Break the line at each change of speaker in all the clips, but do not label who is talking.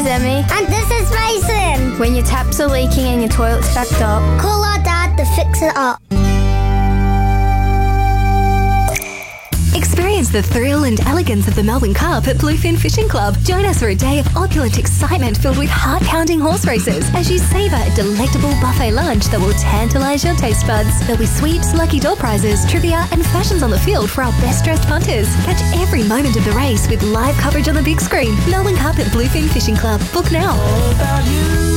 is Emmy.
And this is Mason.
When your taps are leaking and your toilet's backed up,
call our dad to fix it up.
Experience the thrill and elegance of the Melbourne Cup at Bluefin Fishing Club. Join us for a day of opulent excitement filled with heart-pounding horse races as you savour a delectable buffet lunch that will tantalise your taste buds. There'll be sweeps, lucky door prizes, trivia and fashions on the field for our best-dressed punters. Catch every moment of the race with live coverage on the big screen. Melbourne Cup at Bluefin Fishing Club. Book now.
All about you.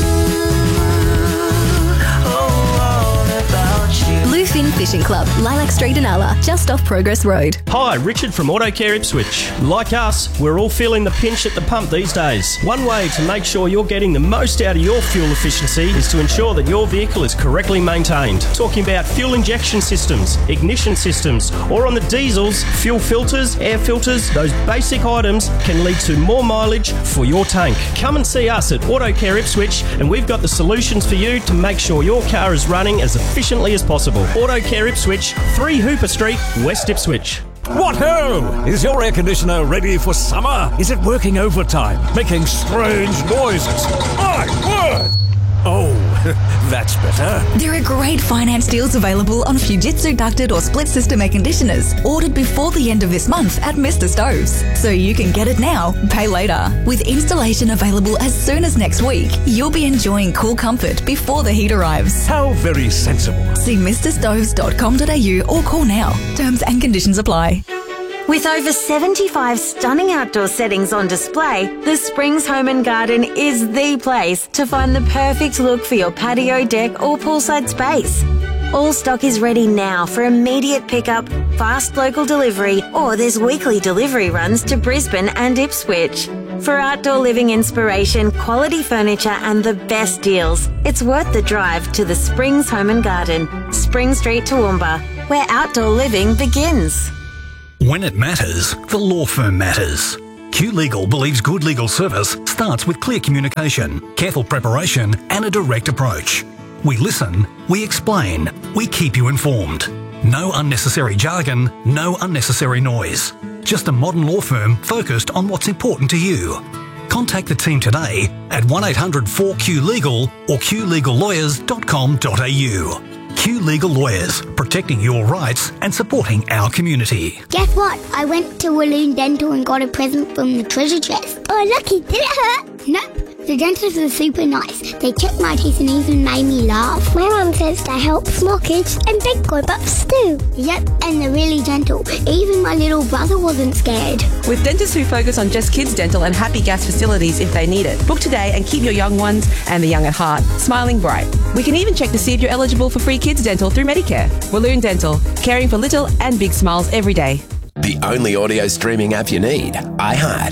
Bluefin Fishing Club, Lilac Street in Alla, just off Progress Road.
Hi, Richard from Autocare Ipswich. Like us, we're all feeling the pinch at the pump these days. One way to make sure you're getting the most out of your fuel efficiency is to ensure that your vehicle is correctly maintained. Talking about fuel injection systems, ignition systems, or on the diesels, fuel filters, air filters, those basic items can lead to more mileage for your tank. Come and see us at Autocare Ipswich and we've got the solutions for you to make sure your car is running as efficiently as possible. Autocare Ipswich, 3 Hooper Street, West Ipswich.
What ho! Is your air conditioner ready for summer? Is it working overtime, making strange noises? My word! Oh, that's better.
There are great finance deals available on Fujitsu ducted or split system air conditioners, ordered before the end of this month at Mr. Stoves. So you can get it now, pay later. With installation available as soon as next week, you'll be enjoying cool comfort before the heat arrives.
How very sensible.
See mrstoves.com.au or call now. Terms and conditions apply.
With over 75 stunning outdoor settings on display, the Springs Home and Garden is the place to find the perfect look for your patio, deck or poolside space. All stock is ready now for immediate pickup, fast local delivery, or there's weekly delivery runs to Brisbane and Ipswich. For outdoor living inspiration, quality furniture and the best deals, it's worth the drive to the Springs Home and Garden, Spring Street, Toowoomba, where outdoor living begins.
When it matters, the law firm matters. Q Legal believes good legal service starts with clear communication, careful preparation and a direct approach. We listen, we explain, we keep you informed. No unnecessary jargon, no unnecessary noise. Just a modern law firm focused on what's important to you. Contact the team today at 1800 4Q-LEGAL or qlegallawyers.com.au. Q Legal Lawyers, protecting your rights and supporting our community.
Guess what? I went to Walloon Dental and got a present from the treasure chest. Oh, lucky. Did it hurt? Nope. The dentists are super nice. They checked my teeth and even made me laugh. My mum says they help small kids and big grown-ups too. Yep, and they're really gentle. Even my little brother wasn't scared.
With dentists who focus on just kids dental and happy gas facilities if they need it. Book today and keep your young ones and the young at heart smiling bright. We can even check to see if you're eligible for free kids dental through Medicare. Walloon Dental, caring for little and big smiles every day.
The only audio streaming app you need, iHeart.